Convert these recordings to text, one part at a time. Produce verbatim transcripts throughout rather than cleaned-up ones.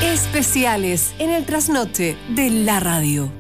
Especiales en el trasnoche de la radio.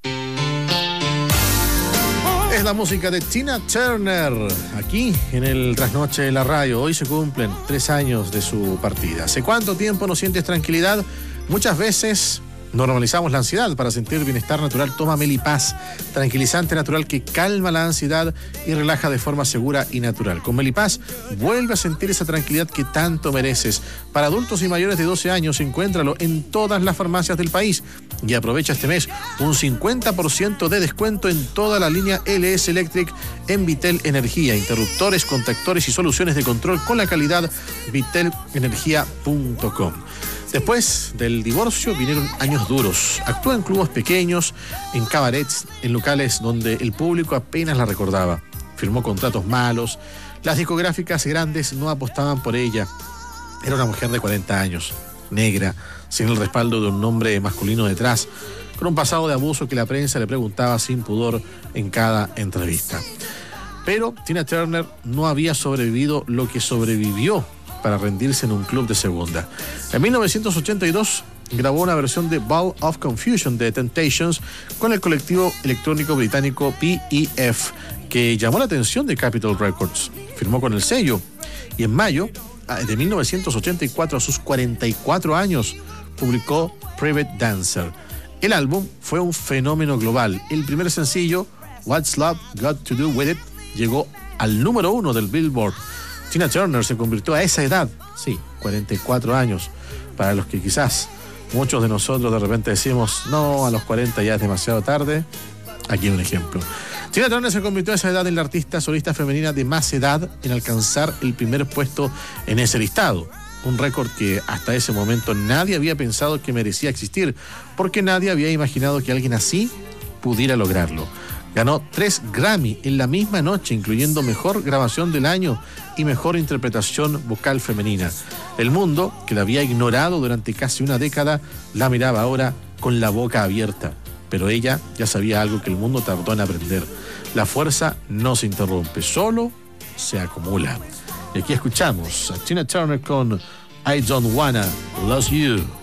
Es la música de Tina Turner, aquí en el trasnoche de la radio. Hoy se cumplen tres años de su partida. ¿Hace cuánto tiempo no sientes tranquilidad? Muchas veces normalizamos la ansiedad. Para sentir bienestar natural, toma Melipaz, tranquilizante natural que calma la ansiedad y relaja de forma segura y natural. Con Melipaz, vuelve a sentir esa tranquilidad que tanto mereces. Para adultos y mayores de doce años, encuéntralo en todas las farmacias del país. Y aprovecha este mes un cincuenta por ciento de descuento en toda la línea L S Electric en Vitel Energía. Interruptores, contactores y soluciones de control con la calidad vitel energía punto com. Después del divorcio vinieron años duros. Actuó en clubes pequeños, en cabarets, en locales donde el público apenas la recordaba. Firmó contratos malos. Las discográficas grandes no apostaban por ella. Era una mujer de cuarenta años, negra, sin el respaldo de un nombre masculino detrás, con un pasado de abuso que la prensa le preguntaba sin pudor en cada entrevista. Pero Tina Turner no había sobrevivido lo que sobrevivió para rendirse en un club de segunda. En mil novecientos ochenta y dos grabó una versión de Ball of Confusion de Temptations con el colectivo electrónico británico P E F, que llamó la atención de Capitol Records. Firmó con el sello y en mayo de mil novecientos ochenta y cuatro, a sus cuarenta y cuatro años, publicó Private Dancer. El álbum fue un fenómeno global. El primer sencillo, What's Love Got to Do With It, llegó al número uno del Billboard. Tina Turner se convirtió a esa edad, sí, cuarenta y cuatro años, para los que quizás muchos de nosotros de repente decimos, no, a los cuarenta ya es demasiado tarde. Aquí un ejemplo. Tina Turner se convirtió a esa edad en la artista solista femenina de más edad en alcanzar el primer puesto en ese listado. Un récord que hasta ese momento nadie había pensado que merecía existir, porque nadie había imaginado que alguien así pudiera lograrlo. Ganó tres Grammy en la misma noche, incluyendo Mejor Grabación del Año y Mejor Interpretación Vocal Femenina. El mundo, que la había ignorado durante casi una década, la miraba ahora con la boca abierta. Pero ella ya sabía algo que el mundo tardó en aprender. La fuerza no se interrumpe, solo se acumula. Y aquí escuchamos a Tina Turner con I Don't Wanna Lose You.